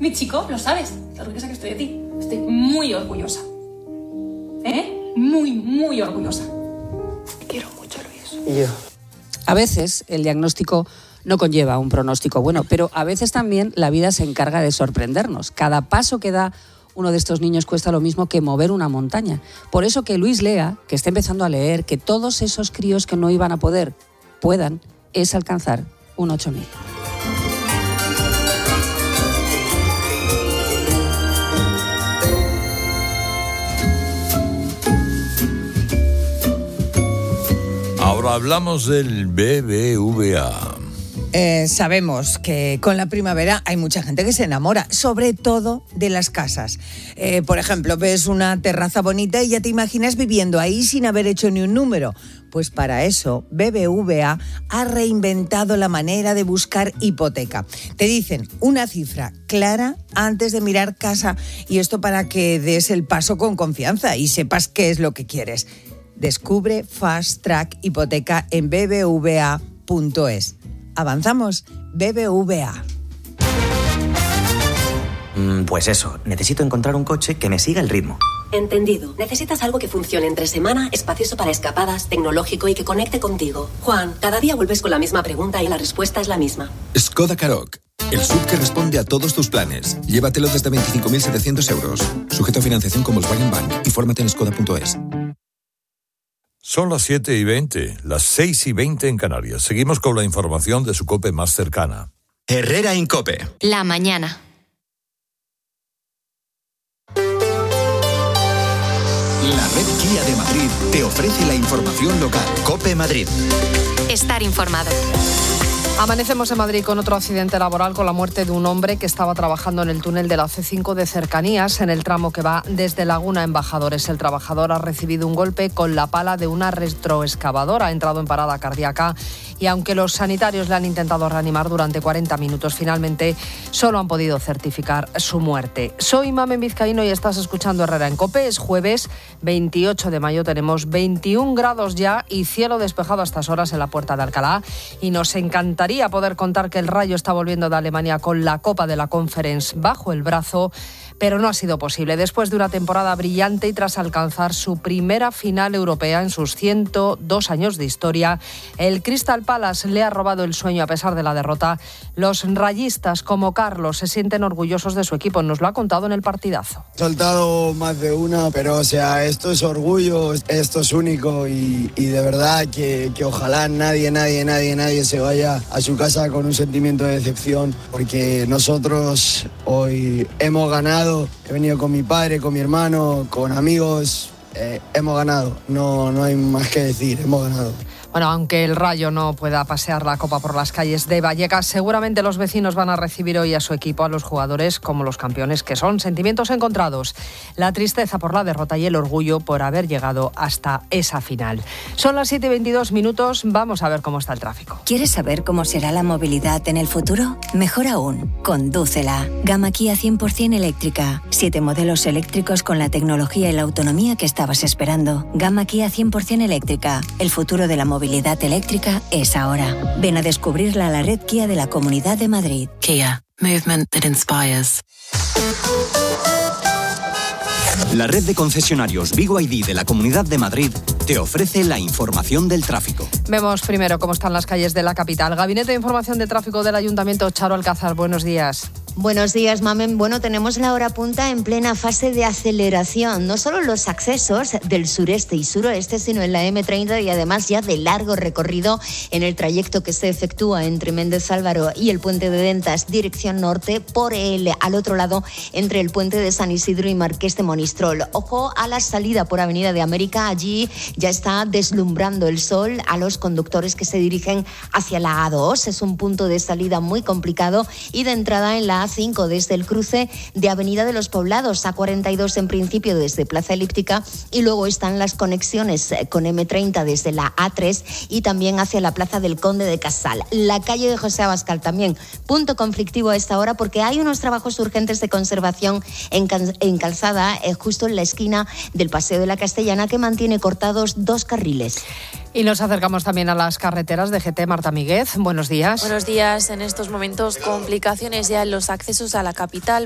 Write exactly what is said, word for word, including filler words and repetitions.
Mi chico, lo sabes, lo orgullosa que estoy de ti. Estoy muy orgullosa. ¿Eh? Muy, muy orgullosa. Te quiero mucho, Luis. Y yo. A veces el diagnóstico no conlleva un pronóstico bueno, pero a veces también la vida se encarga de sorprendernos. Cada paso que da uno de estos niños cuesta lo mismo que mover una montaña. Por eso que Luis lea, que está empezando a leer, que todos esos críos que no iban a poder, puedan, es alcanzar un ocho mil. Ahora hablamos del B B V A. Eh, sabemos que con la primavera hay mucha gente que se enamora, sobre todo de las casas. Eh, por ejemplo, ves una terraza bonita y ya te imaginas viviendo ahí sin haber hecho ni un número. Pues para eso, B B V A ha reinventado la manera de buscar hipoteca. Te dicen una cifra clara antes de mirar casa, y esto para que des el paso con confianza y sepas qué es lo que quieres. Descubre Fast Track Hipoteca en b b v a punto es. Avanzamos, B B V A. Mm, pues eso, necesito encontrar un coche que me siga el ritmo. Entendido. Necesitas algo que funcione entre semana, espacioso para escapadas, tecnológico y que conecte contigo. Juan, cada día vuelves con la misma pregunta y la respuesta es la misma. Skoda Karoq, el S U V que responde a todos tus planes. Llévatelo desde veinticinco mil setecientos euros. Sujeto a financiación con Volkswagen Bank. Infórmate en skoda punto es. Son las siete y veinte, las seis y veinte en Canarias. Seguimos con la información de su COPE más cercana. Herrera Incope. La mañana. La red Kia de Madrid te ofrece la información local. COPE Madrid. Estar informado. Amanecemos en Madrid con otro accidente laboral, con la muerte de un hombre que estaba trabajando en el túnel de la C cinco de Cercanías, en el tramo que va desde Laguna a Embajadores. El trabajador ha recibido un golpe con la pala de una retroexcavadora, ha entrado en parada cardíaca y aunque los sanitarios le han intentado reanimar durante cuarenta minutos, finalmente solo han podido certificar su muerte. Soy Mamen Vizcaíno y estás escuchando Herrera en COPE. Es jueves veintiocho de mayo, tenemos veintiún grados ya y cielo despejado a estas horas en la Puerta de Alcalá, y nos encantaría poder contar que el Rayo está volviendo de Alemania con la Copa de la Conference bajo el brazo, pero no ha sido posible. Después de una temporada brillante y tras alcanzar su primera final europea en sus ciento dos años de historia, el Crystal Palace le ha robado el sueño a pesar de la derrota. Los rayistas, como Carlos, se sienten orgullosos de su equipo. Nos lo ha contado en el partidazo. He soltado más de una, pero o sea, esto es orgullo, esto es único y, y de verdad que, que ojalá nadie, nadie, nadie, nadie se vaya a su casa con un sentimiento de decepción, porque nosotros hoy hemos ganado. He venido con mi padre, con mi hermano, con amigos. Eh, hemos ganado, no, no hay más que decir, hemos ganado. Bueno, aunque el Rayo no pueda pasear la Copa por las calles de Vallecas, seguramente los vecinos van a recibir hoy a su equipo, a los jugadores, como los campeones que son. Sentimientos encontrados, la tristeza por la derrota y el orgullo por haber llegado hasta esa final. Son las siete y veintidós minutos, vamos a ver cómo está el tráfico. ¿Quieres saber cómo será la movilidad en el futuro? Mejor aún, condúcela. Gama Kia cien por ciento eléctrica. Siete modelos eléctricos con la tecnología y la autonomía que estabas esperando. Gama Kia cien por ciento eléctrica. El futuro de la movilidad movilidad eléctrica es ahora. Ven a descubrirla a la red Kia de la Comunidad de Madrid. Kia. Movement that inspires. La red de concesionarios Vigo I D de la Comunidad de Madrid te ofrece la información del tráfico. Vemos primero cómo están las calles de la capital. Gabinete de Información de Tráfico del Ayuntamiento, Charo Alcázar, buenos días. Buenos días, Mamen. Bueno, tenemos la hora punta en plena fase de aceleración. No solo los accesos del sureste y suroeste, sino en la eme treinta y además ya de largo recorrido en el trayecto que se efectúa entre Méndez Álvaro y el Puente de Dentas, dirección norte, por el al otro lado, entre el Puente de San Isidro y Marqués de Monistrol. Ojo a la salida por Avenida de América. Allí ya está deslumbrando el sol a los conductores que se dirigen hacia la A dos. Es un punto de salida muy complicado y de entrada en la A cinco desde el cruce de Avenida de los Poblados, A cuarenta y dos en principio desde Plaza Elíptica, y luego están las conexiones con eme treinta desde la A tres y también hacia la Plaza del Conde de Casal. La calle de José Abascal también punto conflictivo a esta hora porque hay unos trabajos urgentes de conservación en, en calzada eh, justo en la esquina del Paseo de la Castellana, que mantiene cortados dos carriles. Y nos acercamos también a las carreteras de G T. Marta Míguez, buenos días. Buenos días. En estos momentos, complicaciones ya en los accesos a la capital.